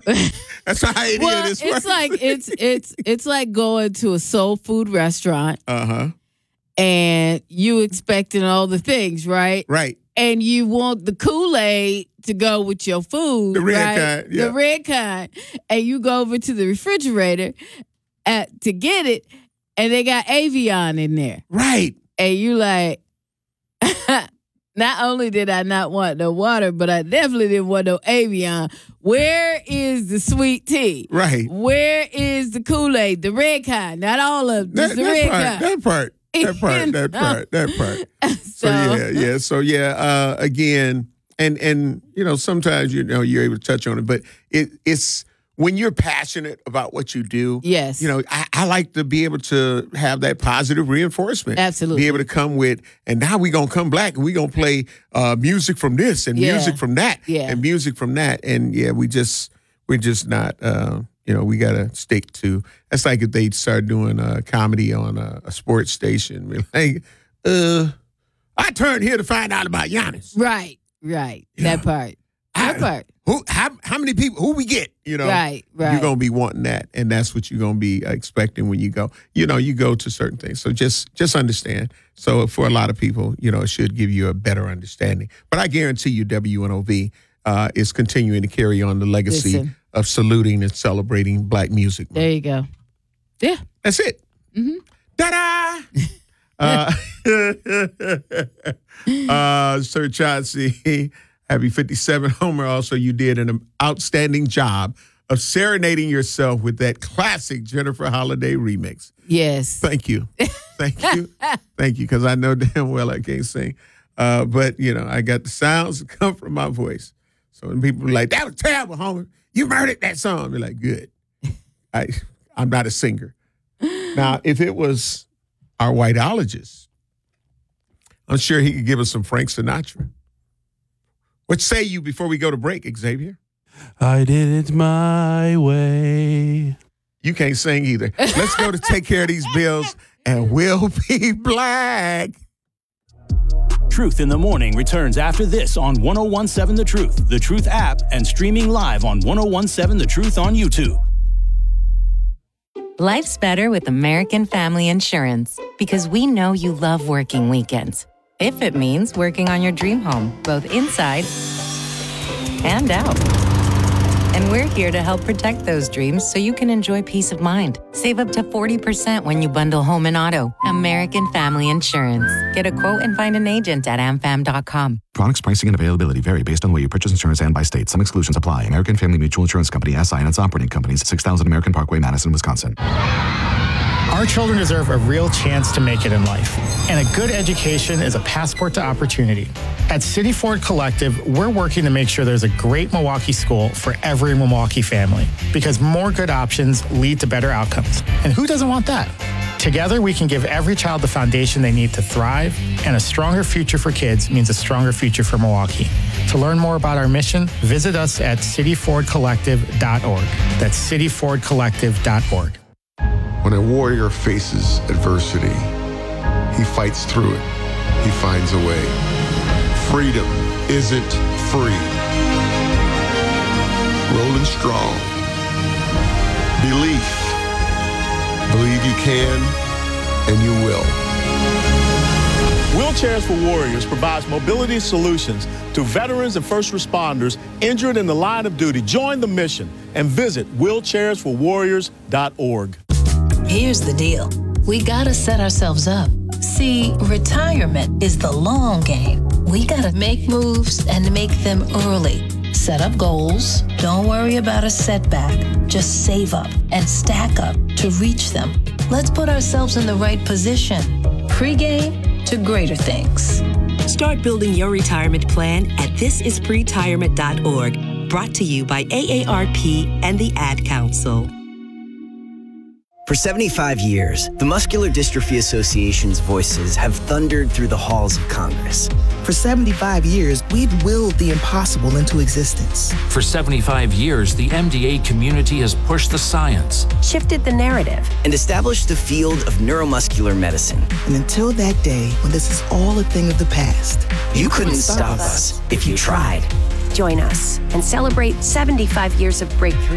That's how it is. It's like going to a soul food restaurant. And you expecting all the things, right? Right. And you want the Kool-Aid to go with your food. The red right? kind. Yeah. The red kind. And you go over to the refrigerator to get it, and they got Avion in there. Right. And you like, not only did I not want no water, but I definitely didn't want no Avion. Where is the sweet tea? Right. Where is the Kool-Aid? The red kind. Not all of them, just the red kind. That part. So again, and sometimes you're able to touch on it, but it's when you're passionate about what you do. Yes. I like to be able to have that positive reinforcement. Absolutely. Be able to come with, and now we're gonna come back and we're gonna play music from this and music from that and music from that, and we're just not. We got to stick to. That's like if they start doing comedy on a sports station. We're like, I turned here to find out about Giannis. Right. That part. How many people? Who we get? Right. You're gonna be wanting that, and that's what you're gonna be expecting when you go. You go to certain things. So just understand. So for a lot of people, it should give you a better understanding. But I guarantee you, WNOV is continuing to carry on the legacy of saluting and celebrating Black music. There you go. Yeah. That's it. Mm-hmm. Ta-da! Sir Chauncey, happy 57 Homer. Also, you did an outstanding job of serenading yourself with that classic Jennifer Holliday remix. Yes. Thank you. Thank you, because I know damn well I can't sing. But, I got the sounds that come from my voice. So when people are like, that was terrible, Homer. You murdered that song. I'll be like, good. I'm not a singer. Now, if it was our whiteologist, I'm sure he could give us some Frank Sinatra. What say you before we go to break, Xavier? I did it my way. You can't sing either. Let's go to take care of these bills, and we'll be black. Truth in the Morning returns after this on 1017 The Truth app, and streaming live on 1017 The Truth on YouTube. Life's better with American Family Insurance because we know you love working weekends. If it means working on your dream home, both inside and out. And we're here to help protect those dreams so you can enjoy peace of mind. Save up to 40% when you bundle home and auto. American Family Insurance. Get a quote and find an agent at amfam.com. Products, pricing, and availability vary based on the way you purchase insurance and by state. Some exclusions apply. American Family Mutual Insurance Company, SI, and its operating companies, 6000 American Parkway, Madison, Wisconsin. Our children deserve a real chance to make it in life, and a good education is a passport to opportunity. At City Ford Collective, we're working to make sure there's a great Milwaukee school for every Milwaukee family, because more good options lead to better outcomes. And who doesn't want that? Together, we can give every child the foundation they need to thrive, and a stronger future for kids means a stronger future for Milwaukee. To learn more about our mission, visit us at cityfordcollective.org. That's cityfordcollective.org. When a warrior faces adversity, he fights through it. He finds a way. Freedom isn't free. Rolling strong. Belief. Believe you can, and you will. Wheelchairs for Warriors provides mobility solutions to veterans and first responders injured in the line of duty. Join the mission and visit wheelchairsforwarriors.org. Here's the deal. We gotta set ourselves up. See, retirement is the long game. We gotta make moves and make them early. Set up goals. Don't worry about a setback. Just save up and stack up to reach them. Let's put ourselves in the right position. Pre-game to greater things. Start building your retirement plan at thisispretirement.org. Brought to you by AARP and the Ad Council. For 75 years, the Muscular Dystrophy Association's voices have thundered through the halls of Congress. For 75 years, we've willed the impossible into existence. For 75 years, the MDA community has pushed the science, shifted the narrative, and established the field of neuromuscular medicine. And until that day, when this is all a thing of the past, you couldn't stop us if you tried. Join us and celebrate 75 years of breakthrough